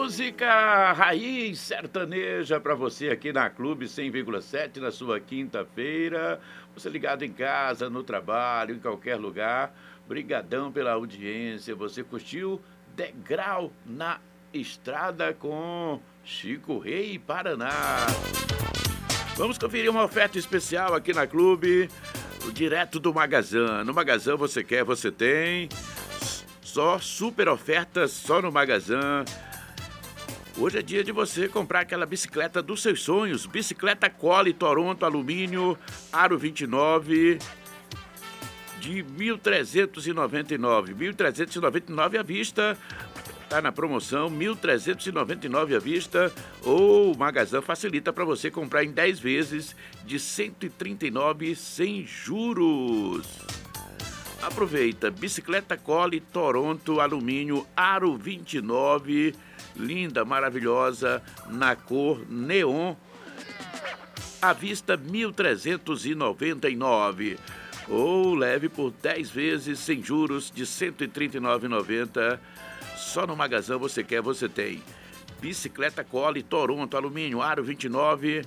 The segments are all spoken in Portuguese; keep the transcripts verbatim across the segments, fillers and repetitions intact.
Música raiz sertaneja para você aqui na Clube cem vírgula sete na sua quinta-feira. Você ligado em casa, no trabalho, em qualquer lugar. Brigadão pela audiência. Você curtiu Degrau na Estrada com Chico Rei Paraná. Vamos conferir uma oferta especial aqui na Clube, direto do Magazã. No Magazã você quer, você tem. Só super ofertas, só no Magazã. Hoje é dia de você comprar aquela bicicleta dos seus sonhos. Bicicleta Quali Toronto Alumínio Aro vinte e nove de mil trezentos e noventa e nove. mil trezentos e noventa e nove à vista. Tá na promoção, mil trezentos e noventa e nove à vista. Ou o Magazã facilita para você comprar em dez vezes de cento e trinta e nove sem juros. Aproveita, bicicleta Quali Toronto Alumínio Aro vinte e nove, linda, maravilhosa, na cor neon, à vista mil trezentos e noventa e nove. Ou leve por dez vezes sem juros de cento e trinta e nove reais e noventa centavos. Só no Magazã você quer, você tem. Bicicleta Quali Toronto Alumínio Aro vinte e nove,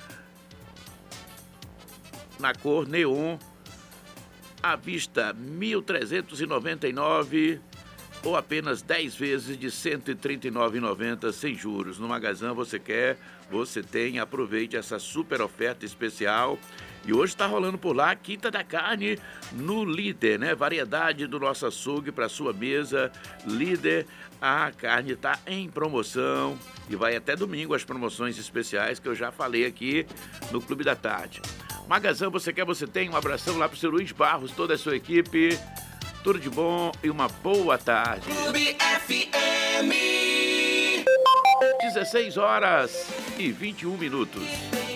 na cor neon, à vista mil trezentos e noventa e nove ou apenas dez vezes de cento e trinta e nove reais e noventa centavos sem juros. No Magazã você quer, você tem. Aproveite essa super oferta especial. E hoje está rolando por lá a Quinta da Carne no Líder, né? Variedade do nosso açougue para sua mesa. Líder, a carne está em promoção e vai até domingo as promoções especiais que eu já falei aqui no Clube da Tarde. Magazã, você quer, você tem. Um abração lá pro seu Luiz Barros, toda a sua equipe. Tudo de bom e uma boa tarde. Clube F M. dezesseis horas e vinte e um minutos.